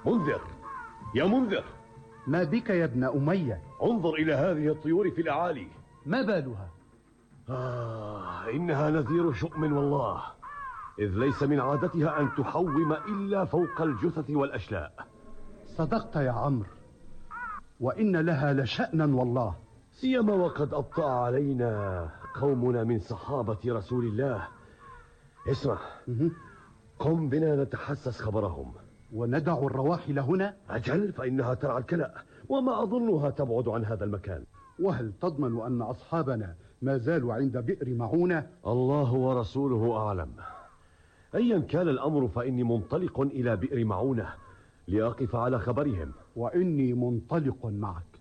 منذر، يا منذر، ما بك يا ابن أمية؟ انظر إلى هذه الطيور في الأعالي. ما بالها؟ إنها نذير شؤم والله، إذ ليس من عادتها أن تحوم إلا فوق الجثث والأشلاء. صدقت يا عمرو، وإن لها لشأنا والله، سيما وقد أبطأ علينا قومنا من صحابة رسول الله. اسمع، قم بنا نتحسس خبرهم. وندع الرواحل هنا؟ أجل، فإنها ترعى الكلأ، وما أظنها تبعد عن هذا المكان. وهل تضمن أن أصحابنا ما زالوا عند بئر معونة؟ الله ورسوله أعلم. أيا كان الأمر فإني منطلق إلى بئر معونة لأقف على خبرهم. وإني منطلق معك.